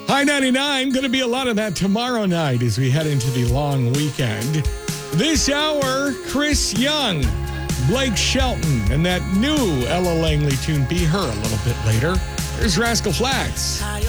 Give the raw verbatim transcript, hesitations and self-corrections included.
High ninety-nine, going to be a lot of that tomorrow night as we head into the long weekend. This hour, Chris Young, Blake Shelton, and that new Ella Langley tune, Be Her, a little bit later. There's Rascal Flatts.